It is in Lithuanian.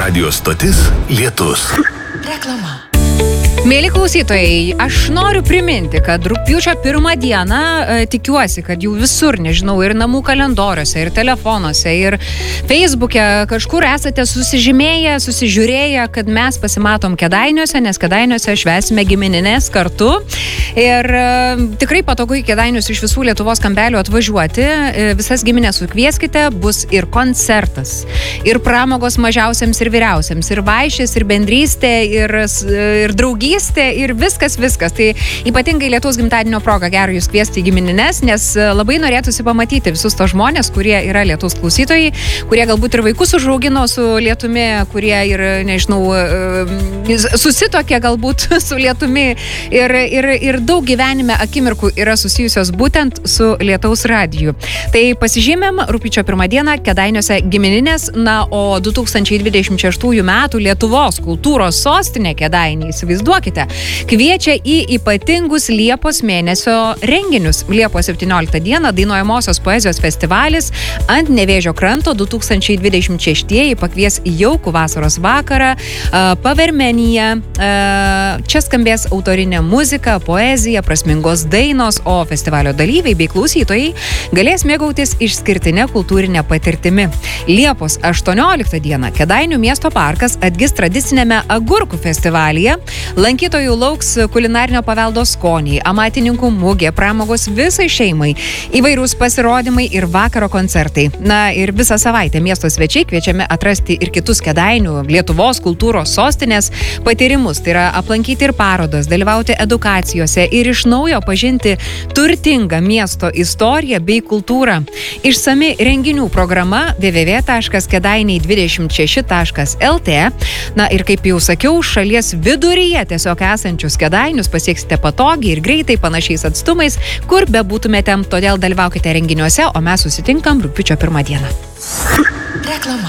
Radio stotis Lietus. Reklama. Mėly klausytojai, aš noriu priminti, kad rugpjūčio 1 dieną tikiuosi, kad jau visur, nežinau, ir namų kalendoriuose, ir telefonuose, ir Facebook'e kažkur esate susižymėję, susižiūrėję, kad mes pasimatom Kėdainiuose, nes Kėdainiuose švęsime gimininės kartu. Ir tikrai patogu į Kėdainius iš visų Lietuvos kampelių atvažiuoti. Visas giminės sukvieskite, bus ir koncertas, ir pramogos mažiausiams ir vyriausiams, ir vaišės, ir bendrystė, ir draugystė. Ir viskas. Tai ypatingai Lietuvos gimtadienio proga gera jūs kviesti į giminines, nes labai norėtųsi pamatyti visus tos žmonės, kurie yra Lietuvos klausytojai, kurie galbūt ir vaikus užaugino su Lietumi, kurie ir, nežinau, susitokė galbūt su Lietumi ir daug gyvenime akimirkų yra susijusios būtent su Lietuvos radiju. Tai pasižymėm rugpjūčio 1 dieną Kėdainiuose gimininės, o 2026 metų Lietuvos kultūros sostinė Kėdainiai, įsivaizduokite, kviečia į ypatingus Liepos mėnesio renginius. Liepos 17 dieną dainuojamosios poezijos festivalis ant Nevėžio kranto 2026 pakvies jaukų vasaros vakarą, pavermeniją. Čia skambės autorinė muzika, poezija, prasmingos dainos, o festivalio dalyviai bei klausytojai galės mėgautis išskirtinę kultūrinę patirtimi. Liepos 18 dieną Kėdainių miesto parkas atgis tradicinėme agurkų festivalyje. Lankytojų lauks kulinarinio paveldo skoniai, amatininkų mugė, pramogos visai šeimai, įvairūs pasirodymai ir vakaro koncertai. Ir visą savaitę miesto svečiai kviečiami atrasti ir kitus Kėdainių Lietuvos kultūros sostinės patyrimus. Tai yra aplankyti ir parodas, dalyvauti edukacijose ir iš naujo pažinti turtingą miesto istoriją bei kultūrą. Išsami renginių programa www.kedainiai26.lt. Ir kaip jau sakiau, šalies viduryje tiesiog esančius Kėdainius pasieksite patogiai ir greitai panašiais atstumais, kur bebūtumėte, todėl dalyvaukite renginiuose, o mes susitinkam rugpjūčio 1 dieną. Reklama.